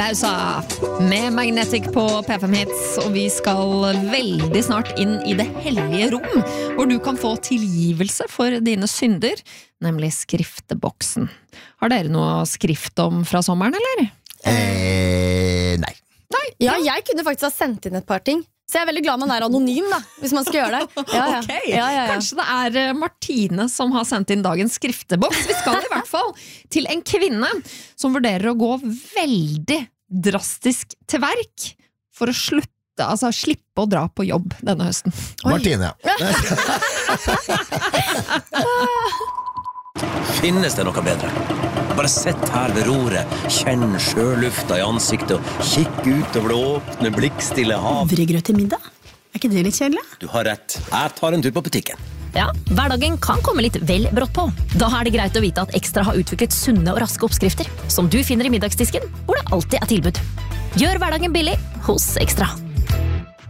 Bausa med Magnetic på P5 Hits, og vi skal veldig snart inn i det hellige rom, hvor du kan få tilgivelse for dine synder, nemlig skrifteboksen. Har dere noe skrift om fra sommeren, eller? Nei. Ja, jeg kunne faktisk ha sendt inn et par ting. Så jeg er veldig glad man er anonym da, hvis man skal gjøre det. Okay. Kanskje det er Martine som har sendt inn dagens skrifteboks. Vi skal i hvert fall til en kvinne som vurderer å gå veldig drastisk til verk for å slippe å dra på jobb denne høsten. Martine, Finnes det noe bedre? Bare sett her ved roret, kjenn sjølufta i ansiktet og kikk ut over det åpne, blikkstille hav. Havregrøt til middag? Er ikke det litt kjedelig? Du har rett. Jeg tar en tur på butikken. Ja, hverdagen kan komme litt vel brått på. Da er det greit å vite at Ekstra har utviklet sunne og raske oppskrifter, som du finner i middagsdisken, hvor det alltid er tilbud. Gjør hverdagen billig hos Ekstra.